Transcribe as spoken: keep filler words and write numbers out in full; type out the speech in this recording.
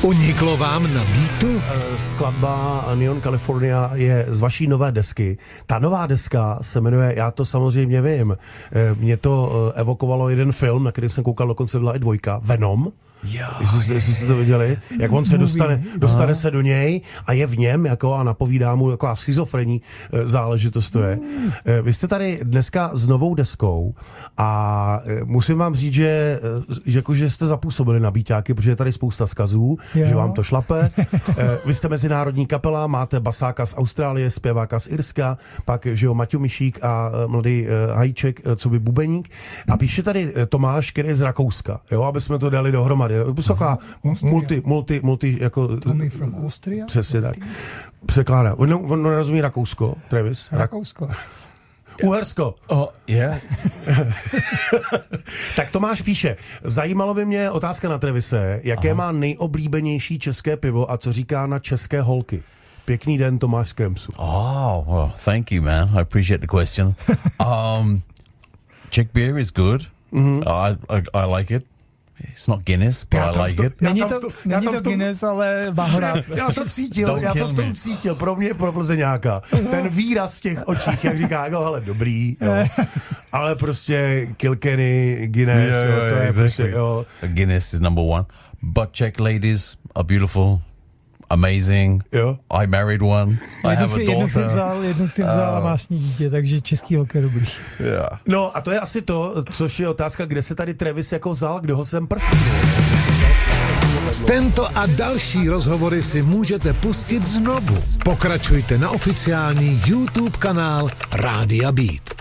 Uniklo vám na beatu? Skladba Neon California je z vaší nové desky. Ta nová deska se jmenuje, já to samozřejmě vím, mě to evokovalo jeden film, na který jsem koukal, dokonce byla i dvojka, Venom. Jo, jestli, jestli jste to viděli, jak on se dostane, dostane se do něj a je v něm jako a napovídá mu jako schizofrenní záležitost to je. Vy jste tady dneska s novou deskou a musím vám říct, že, že, jako, že jste zapůsobili na beatáky, protože je tady spousta skazů, jo. Že vám to šlape. Vy jste mezinárodní kapela, máte basáka z Austrálie, zpěváka z Irska, pak že jo, Maťo Mišík a mladý Hajíček, co by bubeník. A píše tady Tomáš, který je z Rakouska, jo, aby jsme to dali dohromady. Vysoká multi, multi, multi, jako... Tommy from Austria? Přesně tak. Překládá. On, on nerozumí Rakousko, Travis? Rakousko. Uhersko. Oh, yeah. Tak Tomáš píše, zajímalo by mě otázka na Travise, jaké Aha. má nejoblíbenější české pivo a co říká na české holky? Pěkný den, Tomáš z Kremsu. Oh, well, thank you, man. I appreciate the question. um, Czech beer is good. Mm-hmm. I, I, I like it. It's not Guinness, but I like to, it. Není to, není to Guinness, ale Bahora. Já to cítil, já to v tom cítil. Pro mě je pro Plzeňáka. Ten výraz těch očích, jak říká, jako, hele, dobrý, jo. Ale prostě Kilkenny, Guinness, yeah, jo, to yeah, je exactly. Prostě, jo. Guinness is number one. But Czech ladies are beautiful. Amazing. Jo. I married one. I jednu have si, a daughter. Jednu si vzal, jednu si vzal uh, a má s ní dítě, takže český hokej dobrý. Yeah. No a to je asi to, což je otázka, kde se tady Travis jako vzal, kdo ho sem prstil. Tento a další rozhovory si můžete pustit znovu. Pokračujte na oficiální YouTube kanál Rádia Beat.